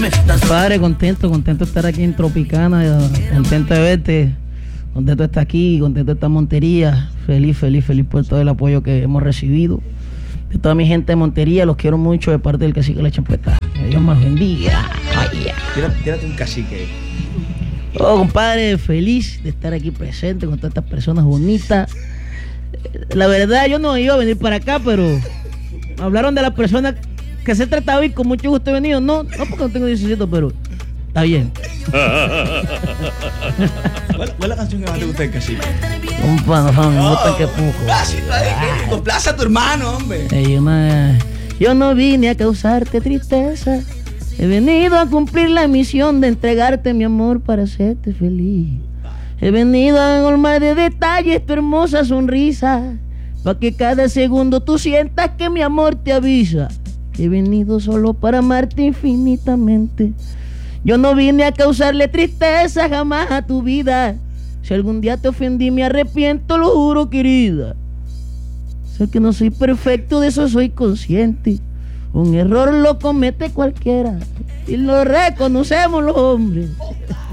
Padre, contento de estar aquí en Tropicana, contento de verte, contento de estar aquí, contento de estar en Montería, feliz por todo el apoyo que hemos recibido. De toda mi gente de Montería, los quiero mucho de parte del cacique La Champeta. Que Dios me los bendiga. Tírate un cacique. Oh, compadre, feliz de estar aquí presente con todas estas personas bonitas. La verdad, yo no iba a venir para acá, pero hablaron de las personas que se trataba y con mucho gusto he venido. No porque no tengo 17, pero está bien. ¿Cuál es la canción que más te gusta del cacique? Compa, no me gusta que poco. Complaza a tu hermano, hombre. Yo no vine a causarte tristeza. He venido a cumplir la misión de entregarte mi amor para hacerte feliz. He venido a colmar de detalles tu hermosa sonrisa, para que cada segundo tú sientas que mi amor te avisa. He venido solo para amarte infinitamente. Yo no vine a causarle tristeza jamás a tu vida. Si algún día te ofendí me arrepiento, lo juro, querida. Sé que no soy perfecto, de eso soy consciente. Un error lo comete cualquiera y lo reconocemos los hombres.